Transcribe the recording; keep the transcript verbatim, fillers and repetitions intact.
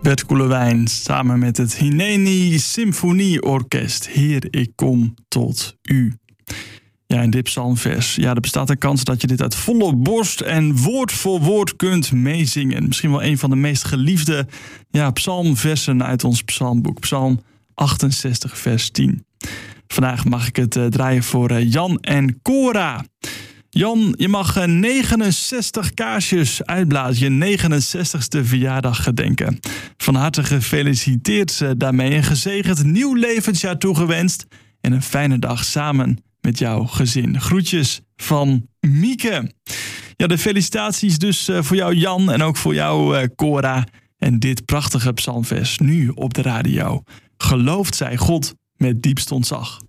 Bert Koelewijn samen met het Hineni Symfonieorkest. Heer, ik kom tot u. Ja, in dit psalmvers, ja, er bestaat een kans dat je dit uit volle borst en woord voor woord kunt meezingen. Misschien wel een van de meest geliefde ja, psalmversen uit ons psalmboek. Psalm achtenzestig, vers tien. Vandaag mag ik het uh, draaien voor uh, Jan en Cora. Jan, je mag uh, negenenzestig kaarsjes uitblazen, je negenenzestigste verjaardag gedenken. Van harte gefeliciteerd uh, daarmee, een gezegend nieuw levensjaar toegewenst en een fijne dag samen met jouw gezin. Groetjes van Mieke. Ja, de felicitaties dus uh, voor jou Jan en ook voor jou uh, Cora. En dit prachtige psalmvers nu op de radio. Geloofd zij God met diepst ontzag.